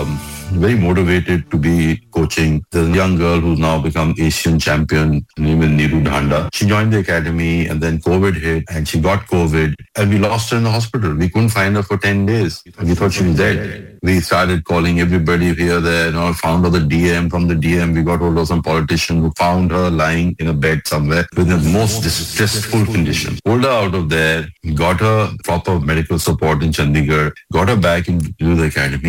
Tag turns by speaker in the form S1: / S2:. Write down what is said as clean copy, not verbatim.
S1: very motivated to be coaching. There's a young girl who's now become Asian champion, her name is Neeru Dhanda. She joined the academy and then COVID hit and she got COVID and we lost her in the hospital. We couldn't find her for 10 days. We thought she was dead. We started calling everybody here, there, found her the DM. From the DM, we got hold of some politician who found her lying in a bed somewhere with the most distressful condition. Pulled her out of there, got her proper medical support in Chandigarh, got her back into the academy.